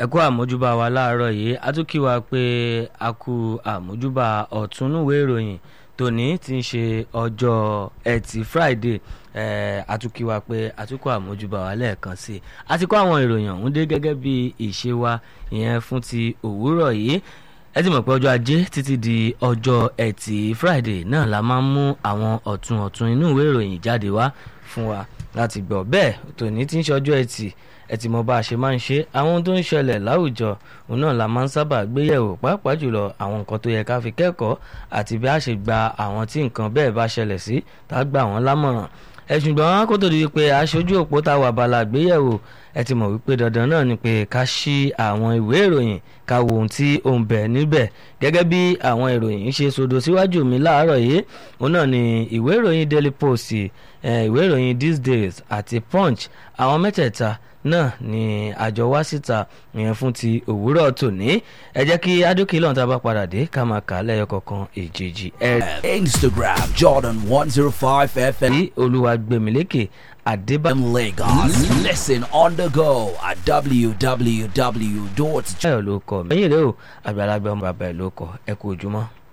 kú àmójúbà wa láàárọ̀ yìí a tún kí wa pé a kú àmójúbà ọ̀túnúwé ìròyìn tòní tí ń ṣe ọjọ́ ẹtì Friday a tún kí wa pé a tún kó àmójúbà wa lẹ́ẹ̀kan sí i a ti kó àwọn ìròyìn ọ̀hún dé gẹ́gẹ́ bí ìṣe wa ìyẹn fún ti òwúrọ̀ yìí ẹ ti mọ̀ pé ọjọ́ ajé títí di ọjọ́ ẹtì Friday náà la máa ń mú àwọn ọ̀tun inú ìwé ìròyìn jáde wá fún wa láti gbọ́ bẹ́ẹ̀ tòní tí ń ṣe ọjọ́ ẹtì ẹ ti mọ̀ bá a ṣe máa ń ṣe àwọn ohun tó ń ṣẹlẹ̀ láwùjọ òun náà la máa ń sábà gbéyẹ̀wò pàápàá jùlọ àwọn nǹkan tó yẹ ká fi kẹ́kọ̀ọ́ àti bí a ṣe gba àwọn tí nǹkan bẹ́ẹ̀ bá ṣẹlẹ̀ sí tá gbà wọ́n lámọ̀ràn ṣùgbọ́n kó tó di wípé aṣojú òpó tá wà bala gbéyẹ̀wò ẹ ti mọ̀ wípé dandan náà ni pé ká ṣí àwọn ìwé ìròyìn ká wo ohun tí ó ń bẹ níbẹ̀ gẹ́gẹ́ bí àwọn ìròyìn ṣe sọdọ̀ síwájú mi láàárọ̀ yìí òun náà ni ìwé ìròyìn Daily Post ìwé ìròyìn These Days àti Punch àwọn mẹ́tẹ̀ẹ̀ta náà ni àjọ wá síta ìyẹn fún ti òwúrọ̀ tòní ẹ jẹ́ kí adókè lọ́n tá a bá padà dé ká máa kà á lẹ́yọ kọ̀ọ̀kan èjèèjì. Instagram Jordan 105 FM. Olúwagbèmílékè Adébáyọ̀ Lagos. Listen on the go at www. ló kọ mí. ẹ̀yin rẹ̀ o àgbàlagbà ọmọ bàbá ẹ̀ ló kọ ẹ kú ojúmọ́.